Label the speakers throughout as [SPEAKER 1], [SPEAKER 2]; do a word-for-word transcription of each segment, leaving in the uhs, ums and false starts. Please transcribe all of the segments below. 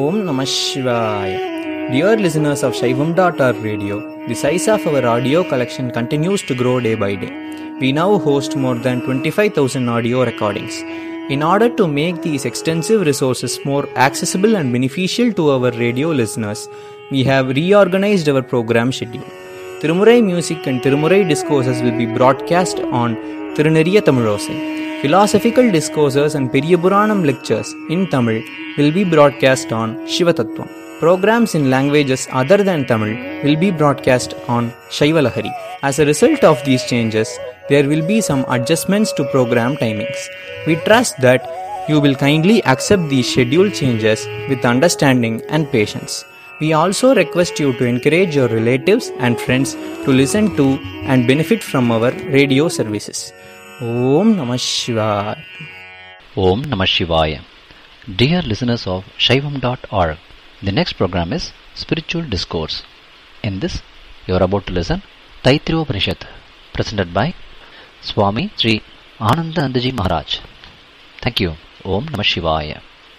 [SPEAKER 1] Om Namah Shivaya. Dear listeners of Shaivam dot org radio, the size of our audio collection continues to grow day by day. We now host more than twenty-five thousand audio recordings. In order to make these extensive resources more accessible and beneficial to our radio listeners, we have reorganized our program schedule. Tirumurai music and Tirumurai discourses will be broadcast on Tiruneriya Tamilosai. Philosophical discourses and Periyapuranam lectures in Tamil will be broadcast on Shivatattvam. Programs in languages other than Tamil will be broadcast on Shaivalahari. As a result of these changes, there will be some adjustments to program timings. We trust that you will kindly accept these schedule changes with understanding and patience. We also request you to encourage your relatives and friends to listen to and benefit from our radio services. Om Namah Shivaya.
[SPEAKER 2] Om Namah Shivaya. Dear listeners of Shaivam dot org, the next program is Spiritual Discourse. In this, you are about to listen Taittiriya Upanishad, presented by Swami Sri Anandanandaji Maharaj. Thank you. Om Namah Shivaya.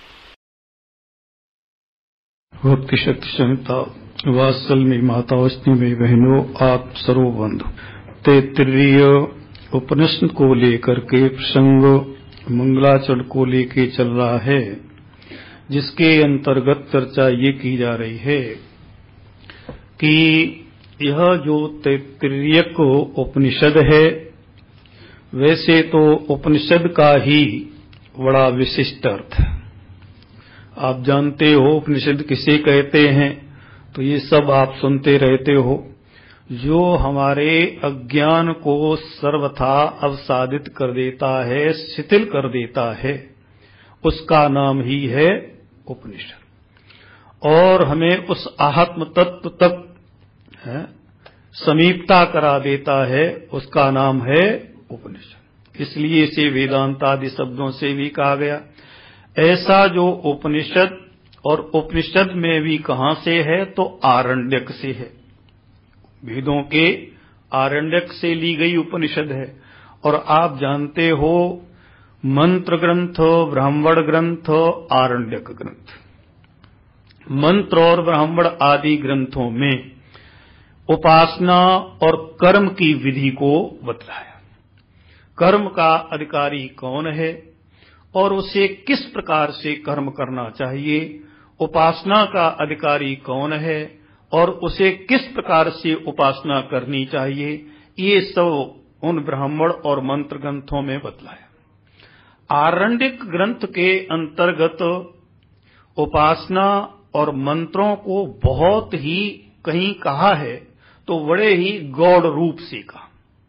[SPEAKER 3] भक्ति शक्ति संहिता वात्सल में माताओं में बहनों आप सर्व बंधु तैत्तिरीय उपनिषद को लेकर के प्रसंग मंगलाचरण को लेके चल रहा है, जिसके अंतर्गत चर्चा ये की जा रही है कि यह जो तैत्तिरीयक उपनिषद है, वैसे तो उपनिषद का ही बड़ा विशिष्ट अर्थ है। आप जानते हो उपनिषद किसे कहते हैं, तो ये सब आप सुनते रहते हो। जो हमारे अज्ञान को सर्वथा अवसादित कर देता है, शिथिल कर देता है, उसका नाम ही है उपनिषद। और हमें उस आत्म तत्व तक है, समीपता करा देता है, उसका नाम है उपनिषद। इसलिए इसे वेदांत आदि शब्दों से भी कहा गया। ऐसा जो उपनिषद, और उपनिषद में भी कहां से है, तो आरण्यक से है। वेदों के आरण्यक से ली गई उपनिषद है। और आप जानते हो मंत्र ग्रंथ, ब्राह्मण ग्रंथ, आरण्यक ग्रंथ, मंत्र और ब्राह्मण आदि ग्रंथों में उपासना और कर्म की विधि को बतलाया। कर्म का अधिकारी कौन है और उसे किस प्रकार से कर्म करना चाहिए, उपासना का अधिकारी कौन है और उसे किस प्रकार से उपासना करनी चाहिए, ये सब उन ब्राह्मण और मंत्र ग्रंथों में बतलाया। आरण्यक ग्रंथ के अंतर्गत उपासना और मंत्रों को बहुत ही कहीं कहा है तो बड़े ही गौड़ रूप से कहा।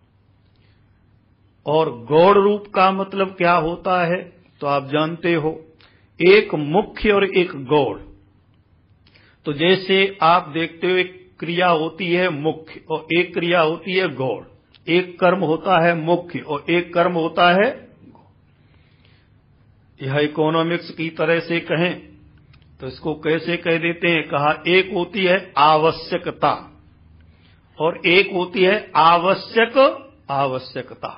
[SPEAKER 3] और गौड़ रूप का मतलब क्या होता है, तो आप जानते हो, एक मुख्य और एक गौड़। तो जैसे आप देखते हो, एक क्रिया होती है मुख्य और एक क्रिया होती है गौड़। एक कर्म होता है मुख्य और एक कर्म होता है गौड़। यह इकोनॉमिक्स की तरह से कहें तो इसको कैसे कह देते हैं, कहा एक होती है आवश्यकता और एक होती है आवश्यक आवश्यकता।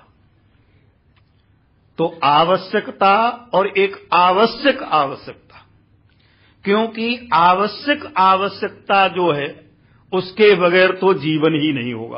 [SPEAKER 3] तो आवश्यकता और एक आवश्यक आवश्यकता, क्योंकि आवश्यक आवश्यकता जो है उसके बगैर तो जीवन ही नहीं होगा।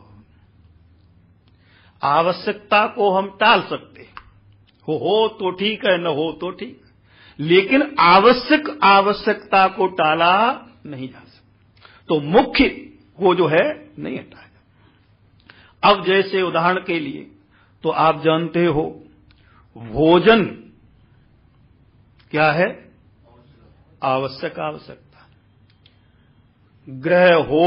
[SPEAKER 3] आवश्यकता को हम टाल सकते हो हो तो ठीक है, न हो तो ठीक, लेकिन आवश्यक आवश्यकता को टाला नहीं जा सकता। तो मुख्य को जो है नहीं हटाया। अब जैसे उदाहरण के लिए, तो आप जानते हो भोजन क्या है, आवश्यक आवश्यकता। ग्रह हो,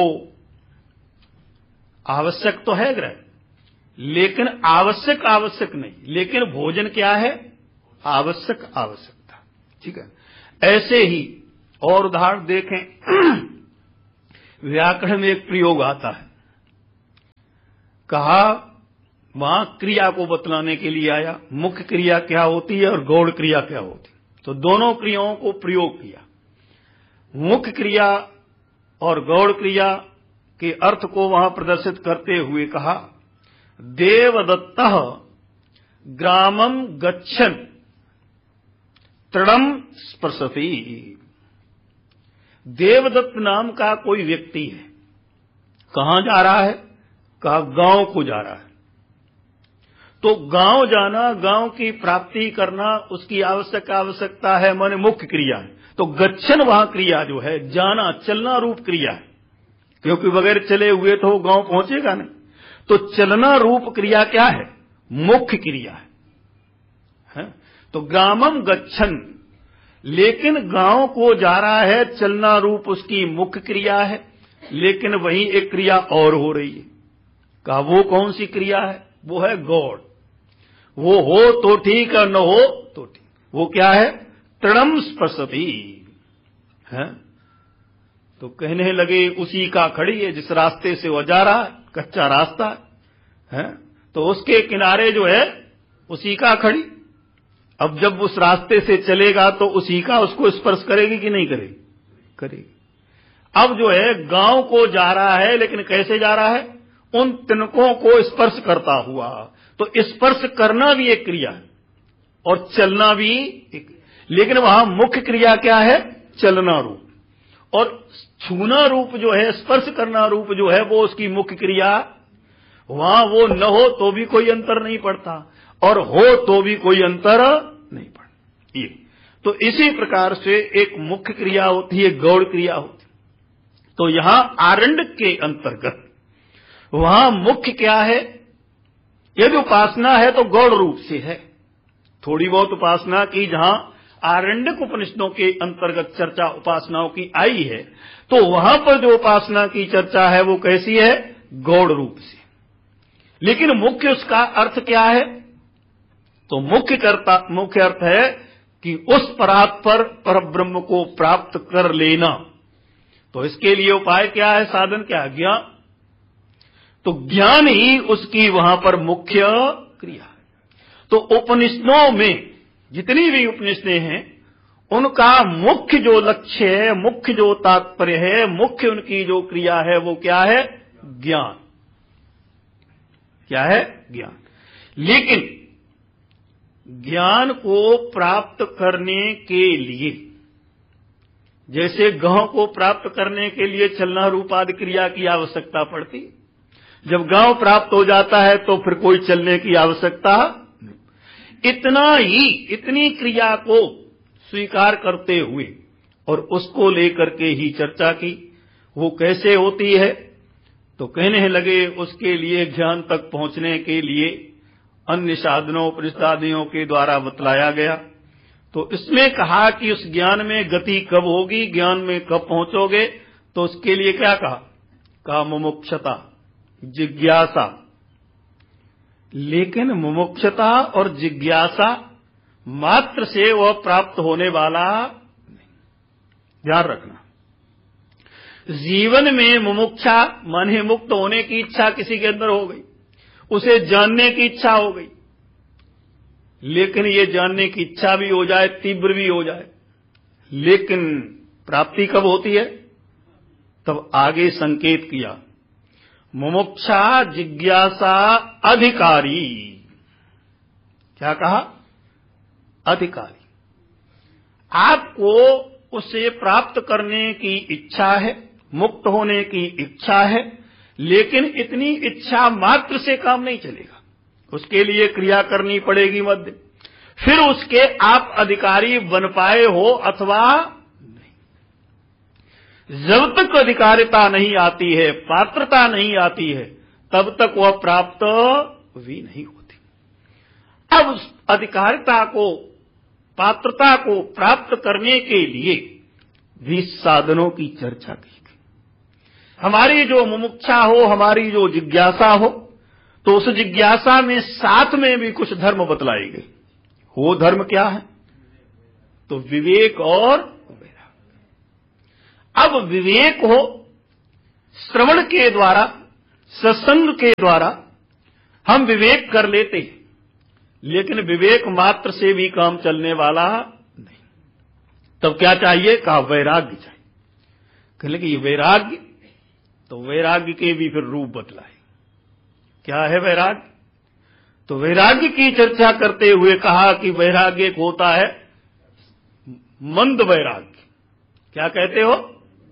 [SPEAKER 3] आवश्यक तो है ग्रह, लेकिन आवश्यक आवश्यक नहीं। लेकिन भोजन क्या है, आवश्यक आवश्यकता। ठीक है। ऐसे ही और उदाहरण देखें, व्याकरण में एक प्रयोग आता है, कहा वहां क्रिया को बतलाने के लिए आया, मुख्य क्रिया क्या होती है और गौड़ क्रिया क्या होती है। तो दोनों क्रियाओं को प्रयोग किया। मुख्य क्रिया और गौड़ क्रिया के अर्थ को वहां प्रदर्शित करते हुए कहा, देवदत्तः ग्रामम गच्छन् तृणम स्पर्शति। देवदत्त नाम का कोई व्यक्ति है, कहां जा रहा है? कहा गांव को जा रहा है। तो गांव जाना, गांव की प्राप्ति करना, उसकी आवश्यक आवश्यकता है, माने मुख्य क्रिया है। तो गच्छन वहां क्रिया जो है, जाना, चलना रूप क्रिया है, क्योंकि बगैर चले हुए तो गांव पहुंचेगा नहीं। तो चलना रूप क्रिया क्या है? मुख्य क्रिया है, है? तो ग्रामम गच्छन, लेकिन गांव को जा रहा है, चलना रूप उसकी मुख्य क्रिया है, लेकिन वहीं एक क्रिया और हो रही है। कहा वो कौन सी क्रिया है? वो है गौड़। वो हो तो ठीक और न हो तो ठीक। वो क्या है? तृणम स्पृशति है। तो कहने लगे उसी का खड़ी है, जिस रास्ते से वो जा रहा है, कच्चा रास्ता है, है? तो उसके किनारे जो है उसी का खड़ी। अब जब उस रास्ते से चलेगा तो उसी का उसको स्पर्श करेगी कि नहीं करेगी? करेगी। अब जो है गांव को जा रहा है, लेकिन कैसे जा रहा है? उन तिनकों को स्पर्श करता हुआ। तो स्पर्श करना भी एक क्रिया है और चलना भी एक, लेकिन वहां मुख्य क्रिया क्या है? चलना रूप। और छूना रूप जो है, स्पर्श करना रूप जो है, वो उसकी मुख्य क्रिया। वहां वो न हो तो भी कोई अंतर नहीं पड़ता, और हो तो भी कोई अंतर नहीं पड़ता। ये तो इसी प्रकार से एक मुख्य क्रिया होती है, गौड़ क्रिया होती है। तो यहां आरण्यक के अंतर्गत वहां मुख्य क्या है? यदि उपासना है तो गौड़ रूप से है। थोड़ी बहुत उपासना की जहां आरण्यक उपनिषदों के अंतर्गत चर्चा उपासनाओं की आई है, तो वहां पर जो उपासना की चर्चा है वो कैसी है? गौड़ रूप से। लेकिन मुख्य उसका अर्थ क्या है? तो मुख्य करता मुख्य अर्थ है कि उस परात्पर पर ब्रह्म को प्राप्त कर लेना। तो इसके लिए उपाय क्या है? साधन क्या है? ज्ञान। तो ज्ञान ही उसकी वहां पर मुख्य क्रिया है। तो उपनिषदों में जितनी भी उपनिषदें हैं, उनका मुख्य जो लक्ष्य है, मुख्य जो तात्पर्य है, मुख्य उनकी जो क्रिया है, वो क्या है? ज्ञान। क्या है? ज्ञान। लेकिन ज्ञान को प्राप्त करने के लिए, जैसे गांव को प्राप्त करने के लिए चलना रूप आदि क्रिया की आवश्यकता पड़ती, जब गांव प्राप्त हो जाता है तो फिर कोई चलने की आवश्यकता नहीं। इतना ही, इतनी क्रिया को स्वीकार करते हुए और उसको लेकर के ही चर्चा की। वो कैसे होती है? तो कहने लगे उसके लिए ज्ञान तक पहुंचने के लिए अन्य साधनों उपनिषदादियों के द्वारा बतलाया गया। तो इसमें कहा कि उस ज्ञान में गति कब होगी, ज्ञान में कब पहुंचोगे? तो उसके लिए क्या कहा? कहा मुमुक्षता, जिज्ञासा। लेकिन मुमुक्षता और जिज्ञासा मात्र से वह प्राप्त होने वाला नहीं। ध्यान रखना, जीवन में मुमुक्षा माने मुक्त होने की इच्छा किसी के अंदर हो गई, उसे जानने की इच्छा हो गई, लेकिन ये जानने की इच्छा भी हो जाए, तीव्र भी हो जाए, लेकिन प्राप्ति कब होती है? तब आगे संकेत किया, मुमुक्षा जिज्ञासा अधिकारी। क्या कहा? अधिकारी। आपको उसे प्राप्त करने की इच्छा है, मुक्त होने की इच्छा है, लेकिन इतनी इच्छा मात्र से काम नहीं चलेगा, उसके लिए क्रिया करनी पड़ेगी मध्य। फिर उसके आप अधिकारी बन पाए हो अथवा नहीं। जब तक अधिकारिता नहीं आती है, पात्रता नहीं आती है, तब तक वह प्राप्त भी नहीं होती। अब उस अधिकारिता को, पात्रता को प्राप्त करने के लिए भी साधनों की चर्चा की गई। हमारी जो मुमुक्षा हो, हमारी जो जिज्ञासा हो, तो उस जिज्ञासा में साथ में भी कुछ धर्म बतलाई गई। वो धर्म क्या है? तो विवेक और वैराग्य। अब विवेक हो, श्रवण के द्वारा, सत्संग के द्वारा हम विवेक कर लेते हैं, लेकिन विवेक मात्र से भी काम चलने वाला नहीं। तब क्या चाहिए? कहा वैराग्य चाहिए। कहने कि ये वैराग्य, तो वैराग्य के भी फिर रूप बतलाए। क्या है वैराग्य? तो वैराग्य की चर्चा करते हुए कहा कि वैराग्य एक होता है मंद वैराग्य। क्या कहते हो?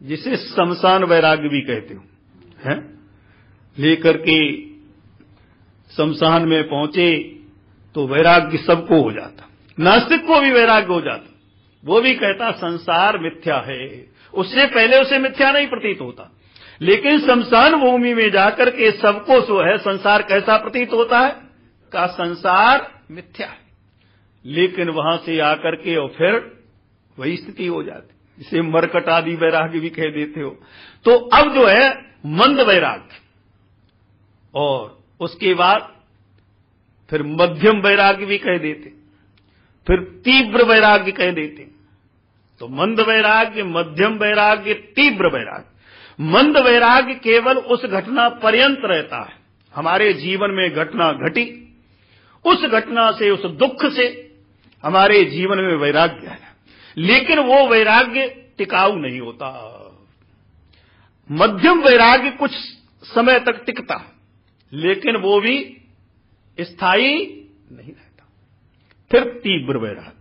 [SPEAKER 3] जिसे शमशान वैराग्य भी कहते हो, हैं? लेकर के शमशान में पहुंचे तो वैराग्य सबको हो जाता, नास्तिक को भी वैराग्य हो जाता। वो भी कहता संसार मिथ्या है, उससे पहले उसे मिथ्या नहीं प्रतीत होता, लेकिन शमशान भूमि में जाकर के सबको जो है संसार कैसा प्रतीत होता है, का संसार मिथ्या है। लेकिन वहां से आकर के और फिर वही स्थिति हो जाती, जिसे मरकट आदि वैराग्य भी कह देते हो। तो अब जो है मंद वैराग्य, और उसके बाद फिर मध्यम वैराग्य भी कह देते, फिर तीव्र वैराग्य कह देते। तो मंद वैराग्य, मध्यम वैराग्य, तीव्र वैराग्य। मंद वैराग्य केवल उस घटना पर्यंत रहता है, हमारे जीवन में घटना घटी, उस घटना से, उस दुख से हमारे जीवन में वैराग्य है, लेकिन वो वैराग्य टिकाऊ नहीं होता। मध्यम वैराग्य कुछ समय तक टिकता, लेकिन वो भी स्थायी नहीं रहता। फिर तीव्र वैराग्य,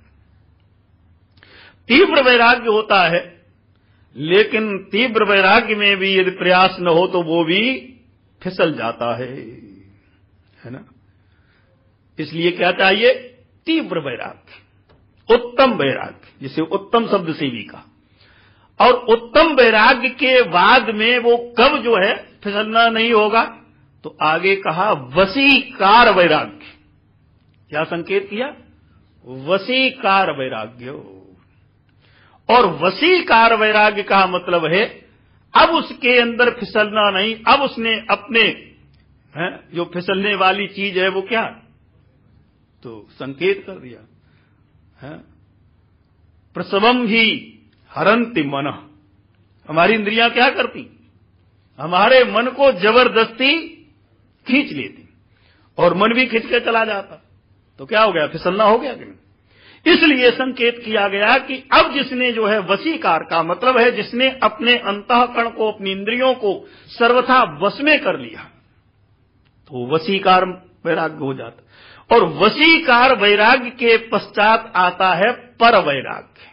[SPEAKER 3] तीव्र वैराग्य होता है, लेकिन तीव्र वैराग्य में भी यदि प्रयास न हो तो वो भी फिसल जाता है, है ना। इसलिए क्या चाहिए, तीव्र वैराग्य, उत्तम वैराग्य, जिसे उत्तम शब्द से भी कहा। और उत्तम वैराग्य के बाद में वो कब जो है फिसलना नहीं होगा, तो आगे कहा वशीकार वैराग्य। क्या संकेत किया, वशीकार वैराग्य। और वशीकार वैराग्य का मतलब है अब उसके अंदर फिसलना नहीं, अब उसने अपने है, जो फिसलने वाली चीज है वो क्या, तो संकेत कर दिया है, प्रसवम ही हरंति मन। हमारी इंद्रियां क्या करती, हमारे मन को जबरदस्ती खींच लेती, और मन भी खींच के चला जाता, तो क्या हो गया, फिसलना हो गया कि नहीं। इसलिए संकेत किया गया कि अब जिसने जो है वशीकार का मतलब है जिसने अपने अंतःकरण को, अपनी इंद्रियों को सर्वथा वश में कर लिया, तो वशीकार वैराग्य हो जाता। और वशीकार वैराग्य के पश्चात आता है पर वैराग्य।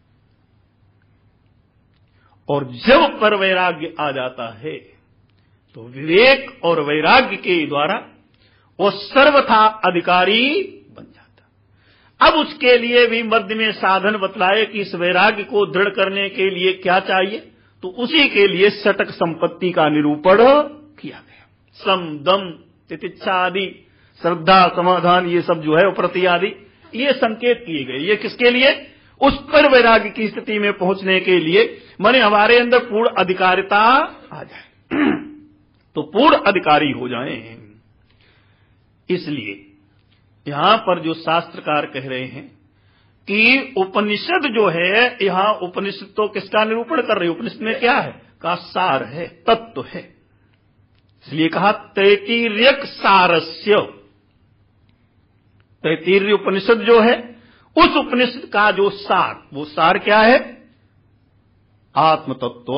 [SPEAKER 3] और जब पर वैराग्य आ जाता है तो विवेक और वैराग्य के द्वारा वो सर्वथा अधिकारी बन जाता। अब उसके लिए भी मध्य में साधन बतलाए कि इस वैराग्य को दृढ़ करने के लिए क्या चाहिए, तो उसी के लिए षटक संपत्ति का निरूपण किया गया। सम, दम, तितिक्षा आदि, श्रद्धा, समाधान, ये सब जो है प्रति आदि, ये संकेत किए गए। ये किसके लिए, उस पर वैराग्य की स्थिति में पहुंचने के लिए, माने हमारे अंदर पूर्ण अधिकारिता आ जाए, तो पूर्ण अधिकारी हो जाएं। इसलिए यहां पर जो शास्त्रकार कह रहे हैं कि उपनिषद जो है, यहां उपनिषद तो किसका निरूपण कर रही है, उपनिषद में क्या है, का सार है, तत्व है। इसलिए कहा तैत्तिर्यक सारस्य। तैत्तिर्य उपनिषद जो है, उस उपनिषद का जो सार, वो सार क्या है, आत्म तत्व,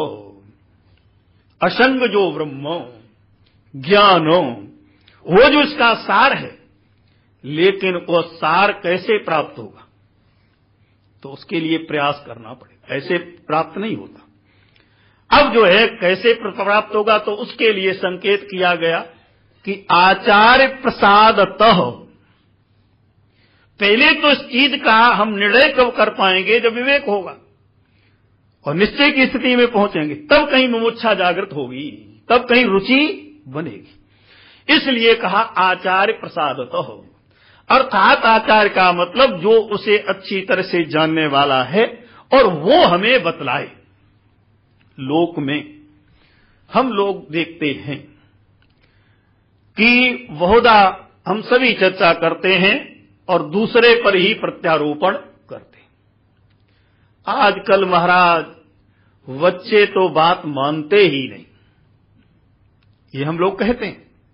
[SPEAKER 3] असंग जो ब्रह्म ज्ञानो, वो जो इसका सार है। लेकिन वह सार कैसे प्राप्त होगा, तो उसके लिए प्रयास करना पड़ेगा, ऐसे प्राप्त नहीं होता। अब जो है कैसे प्राप्त होगा, तो उसके लिए संकेत किया गया कि आचार्य प्रसादतः। पहले तो इस चीज का हम निर्णय कब कर पाएंगे, जब विवेक होगा और निश्चय की स्थिति में पहुंचेंगे, तब कहीं मुमुक्षा जागृत होगी, तब कहीं रुचि बनेगी। इसलिए कहा आचार्य प्रसादतः, अर्थात आचार्य का मतलब जो उसे अच्छी तरह से जानने वाला है और वो हमें बतलाए। लोक में हम लोग देखते हैं कि बहुधा हम सभी चर्चा करते हैं और दूसरे पर ही प्रत्यारोपण करते हैं। आजकल महाराज बच्चे तो बात मानते ही नहीं, ये हम लोग कहते हैं।